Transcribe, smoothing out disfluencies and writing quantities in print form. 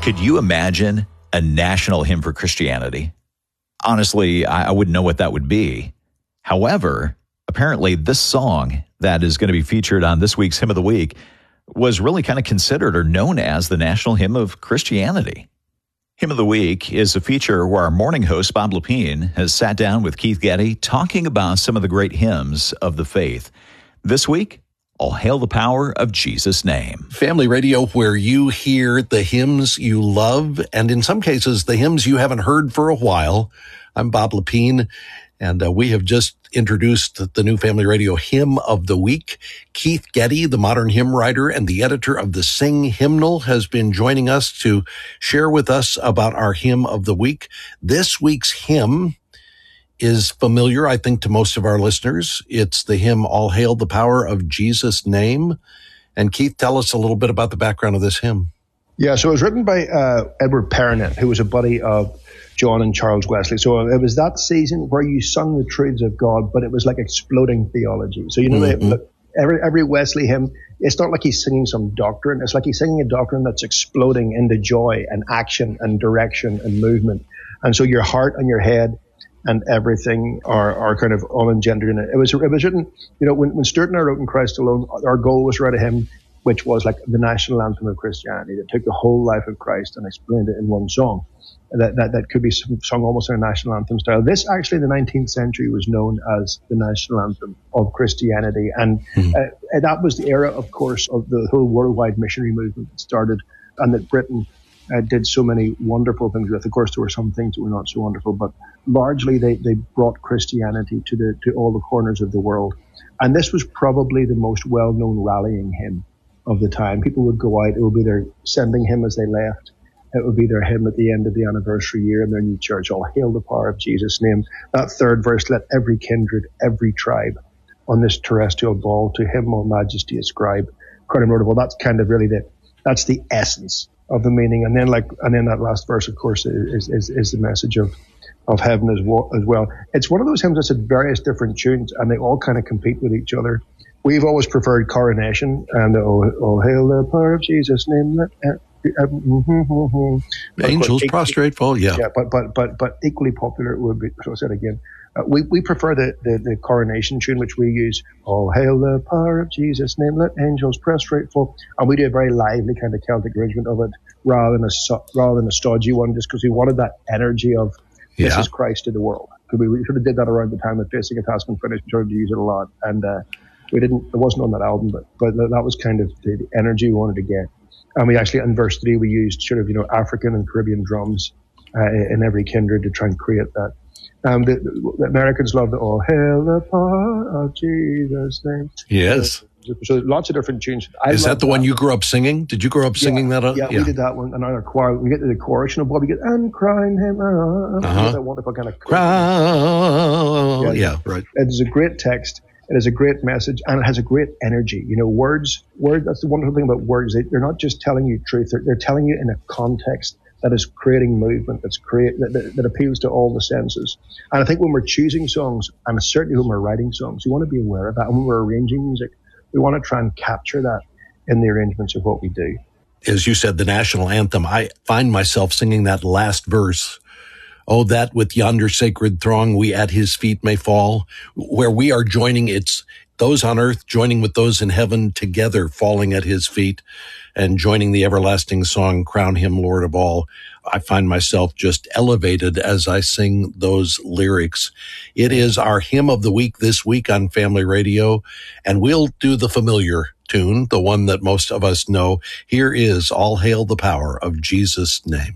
Could you imagine a national hymn for Christianity? Honestly, I wouldn't know what that would be. However, apparently this song that is going to be featured on this week's Hymn of the Week was really kind of considered or known as the national hymn of Christianity. Hymn of the Week is a feature where our morning host, Bob Lepine, has sat down with Keith Getty talking about some of the great hymns of the faith. This week, All Hail the Power of Jesus' Name. Family Radio, where you hear the hymns you love, and in some cases, the hymns you haven't heard for a while. I'm Bob Lepine, and we have just introduced the new Family Radio Hymn of the Week. Keith Getty, the modern hymn writer and the editor of the Sing Hymnal, has been joining us to share with us about our Hymn of the Week. This week's hymn is familiar, I think, to most of our listeners. It's the hymn, All Hail the Power of Jesus' Name. And Keith, tell us a little bit about the background of this hymn. Yeah, so it was written by Edward Perronet, who was a buddy of John and Charles Wesley. So it was that season where you sung the truths of God, but it was like exploding theology. So, you know, every Wesley hymn, it's not like he's singing some doctrine. It's like he's singing a doctrine that's exploding into joy and action and direction and movement. And so your heart and your head and everything are kind of all engendered in it. It was written, you know, when Stuart and I wrote In Christ Alone, our goal was to write a hymn which was like the national anthem of Christianity, that took the whole life of Christ and explained it in one song. That could be sung almost in a national anthem style. This actually in the 19th century was known as the national anthem of Christianity. And that was the era, of course, of the whole worldwide missionary movement that started, and that Britain did so many wonderful things with. Of course, there were some things that were not so wonderful, but largely they brought Christianity to all the corners of the world. And this was probably the most well-known rallying hymn of the time. People would go out, it would be their sending hymn as they left. It would be their hymn at the end of the anniversary year in their new church, All Hail the Power of Jesus' Name. That third verse, let every kindred, every tribe on this terrestrial ball to him all majesty ascribe. Quite notable. That's kind of really that's the essence of the meaning. And then that last verse, of course, is the message of heaven as well. It's one of those hymns that's had various different tunes, and they all kind of compete with each other. We've always preferred Coronation and All Hail the Power of Jesus' Name. Angels prostrate fall, yeah. But equally popular would be, so I said again, we prefer the Coronation tune, which we use, All Hail the Power of Jesus' Name, let angels prostrate fall, and we do a very lively kind of Celtic arrangement of it, rather than a stodgy one, just because we wanted that energy of this is Christ to the world. We sort of did that around the time that Facing a Task Unfinished. We started to use it a lot, and it wasn't on that album, but that was kind of the energy we wanted to get. And we actually, in verse 3, we used sort of, you know, African and Caribbean drums in every kindred to try and create that. The Americans love the All Hail the Power of Jesus' Name. Yes. So lots of different tunes. Is that the one you grew up singing? Did you grow up singing that? Yeah, we did that one. And our choir, we get to the chorus, you know, we get, and crying him, that wonderful kind of cry. Yeah, right. It is a great text. It is a great message, and it has a great energy. You know, words, that's the wonderful thing about words. They're not just telling you truth. They're telling you in a context that is creating movement, that appeals to all the senses. And I think when we're choosing songs, and certainly when we're writing songs, we want to be aware of that. And when we're arranging music, we want to try and capture that in the arrangements of what we do. As you said, the national anthem, I find myself singing that last verse. Oh, that with yonder sacred throng we at his feet may fall, where we are joining, it's those on earth joining with those in heaven together, falling at his feet and joining the everlasting song, Crown Him Lord of All. I find myself just elevated as I sing those lyrics. It is our hymn of the week this week on Family Radio, and we'll do the familiar tune, the one that most of us know. Here is All Hail the Power of Jesus' Name.